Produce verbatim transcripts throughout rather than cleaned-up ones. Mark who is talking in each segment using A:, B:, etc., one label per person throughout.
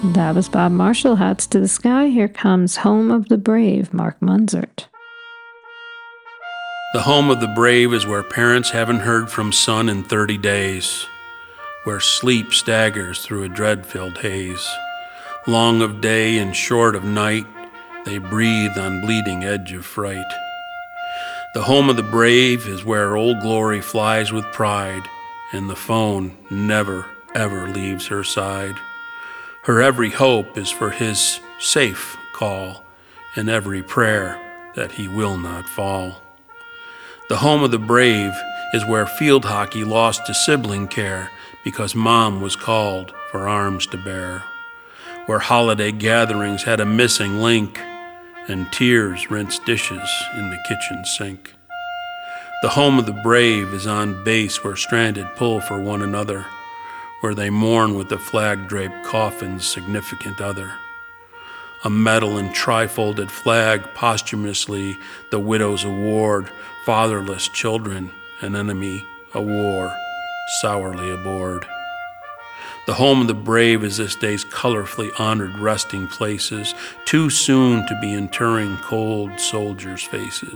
A: That was Bob Marshall, Hats to the Sky. Here comes Home of the Brave, Mark Munzert.
B: The home of the brave is where parents haven't heard from son in thirty days, where sleep staggers through a dread-filled haze. Long of day and short of night, they breathe on bleeding edge of fright. The home of the brave is where Old Glory flies with pride, and the phone never, ever leaves her side. Her every hope is for his safe call, and every prayer that he will not fall. The home of the brave is where field hockey lost to sibling care because mom was called for arms to bear, where holiday gatherings had a missing link and tears rinsed dishes in the kitchen sink. The home of the brave is on base where stranded pull for one another, where they mourn with the flag-draped coffin's significant other. A medal and tri-folded flag posthumously the widow's award, fatherless children, an enemy, a war, sourly aboard. The home of the brave is this day's colorfully honored resting places, too soon to be interring cold soldiers' faces.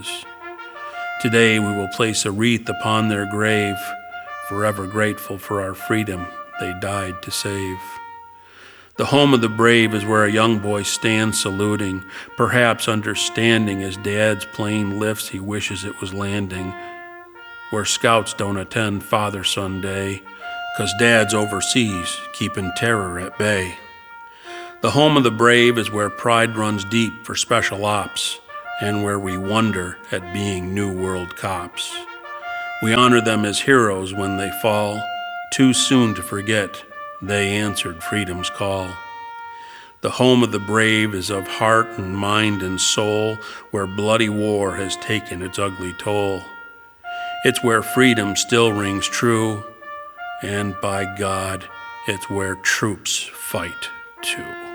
B: Today we will place a wreath upon their grave, forever grateful for our freedom they died to save. The home of the brave is where a young boy stands saluting, perhaps understanding as dad's plane lifts, he wishes it was landing, where scouts don't attend Father-Son Day, 'cause dad's overseas, keeping terror at bay. The home of the brave is where pride runs deep for special ops, and where we wonder at being New World cops. We honor them as heroes when they fall, too soon to forget they answered freedom's call. The home of the brave is of heart and mind and soul, where bloody war has taken its ugly toll. It's where freedom still rings true, and by God, it's where troops fight too.